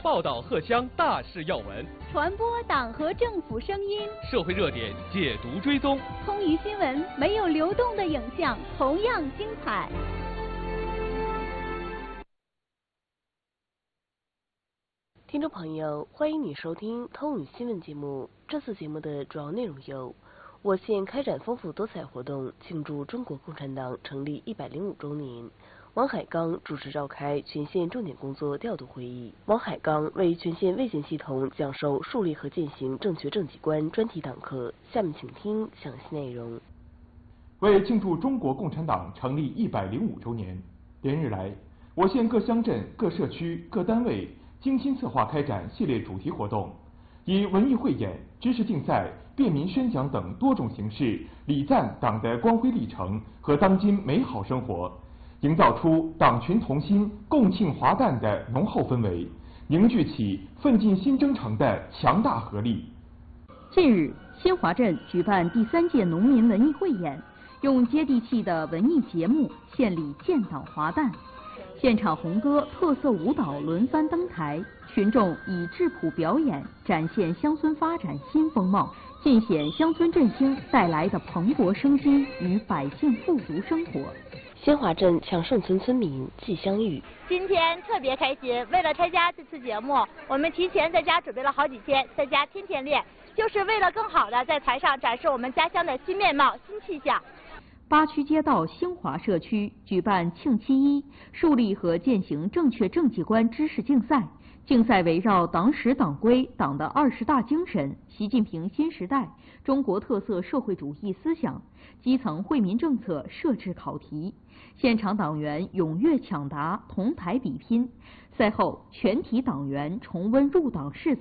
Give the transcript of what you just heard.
报道荷乡大事要闻， 传播党和政府声音， 社会热点解读追踪。 通舆新闻没有流动的影像，同样精彩。 听众朋友，欢迎你收听通语新闻节目。这次节目的主要内容有：我县开展丰富多彩活动，庆祝中国共产党成立105周年。王海刚主持召开全县重点工作调度会议。王海刚为全县卫健系统讲授树立和践行正确政绩观专题讲课。下面请听详细内容。 为庆祝中国共产党成立105周年，连日来，我县各乡镇、各社区、各单位精心策划开展系列主题活动，以文艺汇演、知识竞赛、便民宣讲等多种形式，礼赞党的光辉历程和当今美好生活，营造出党群同心、共庆华诞的浓厚氛围，凝聚起奋进新征程的强大合力。 近日，新华镇举办第3届农民文艺汇演，用接地气的文艺节目献礼建党华诞。现场红歌、特色舞蹈轮番登台，群众以质朴表演展现乡村发展新风貌，尽显乡村振兴带来的蓬勃生机与百姓富足生活。 新华镇强盛村村民季香玉： 今天特别开心，为了参加这次节目，我们提前在家准备了好几天，在家天天练，就是为了更好的在台上展示我们家乡的新面貌、新气象。 八区街道兴华社区举办庆7·1树立和践行正确政绩观知识竞赛，竞赛围绕党史党规、党的20大精神、习近平新时代、中国特色社会主义思想、基层惠民政策设置考题，现场党员踊跃抢答，同台比拼。赛后，全体党员重温入党誓词。